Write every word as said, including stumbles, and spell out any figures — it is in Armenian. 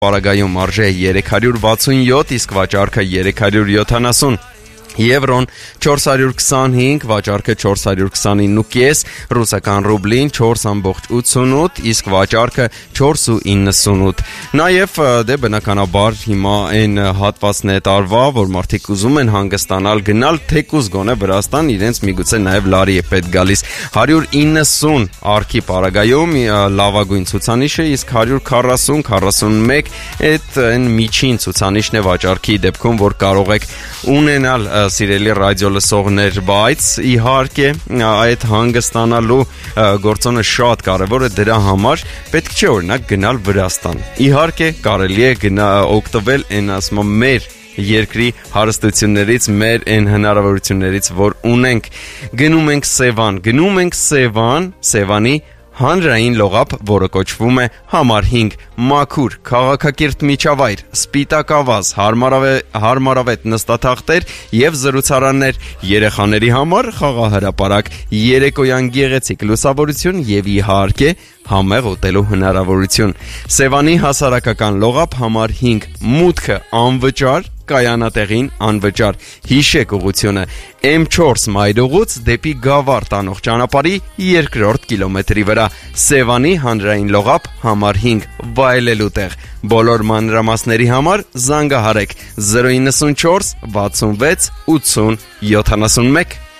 Պարագայում արժե երեք հարյուր վաթսունյոթ, իսկ վաճառքը երեք հարյուր յոթանասուն, եվրոն չորս հարյուր քսանհինգ, վաճառքը չորս հարյուր քսանինը ու կես, ռուսական ռուբլին չորս բգնող ութսունութ, իսկ վաճառքը չորս բգնող իննսունութ։ Նաև դե բնականաբար հիմա այն հատվածն է տարվա, որ մարդիկ ուզում են հանգստանալ, գնալ թեկուզ գոնե Վրաստան, իրենց միգուցե նաև լարի է պետք գալիս։ հարյուր իննսուն արքի պարագայում լավագույն ցուցանիշը, իսկ հարյուր քառասուն քառասունմեկ այդ այն միջին ցուցանիշն է վաճառքի դեպքում, որ կարող եք ունենալ սիրելի ռադիո լսողներ, բայց իհարկե այդ հանգստանալու գործոնը շատ կարևոր է, դրա համար պետք չէ օրինակ գնալ Վրաստան։ Իհարկե կարելի է գնա օգտվել այն ասում մեր երկրի հարստություններից, մեր այն հնարավորություններից, որ ունենք։ Գնում ենք Սևան, գնում ենք Սևան, Սևանի հանրային լողափ, որը կոչվում է համար հինգ, մաքուր, քաղաքակիրթ միջավայր, սպիտակավազ, հարմարավետ նստաթախտեր և զրուցարաններ, երեխաների համար խաղահրապարակ, երեկոյան գեղեցիկ լուսավորություն և իհարկե համեղ ուտելու հնարավորություն։ Սևանի հասարակական լողափ համար հինգ, մուտքը անվճար, կայանատեղին անվճար։ Հիշեք ուղղությունը էմ չորս մայրուղուց դեպի Գավառ տանող ճանապարհի երկրորդ կիլոմետրի վրա։ Սևանի հանրային լողափ համար հինգ, վայելելու տեղ։ Բոլոր մանրամասների համար զանգահարեք զրո իննսուն չորս վաթսունվեց ութսուն յոթանասունմեկ։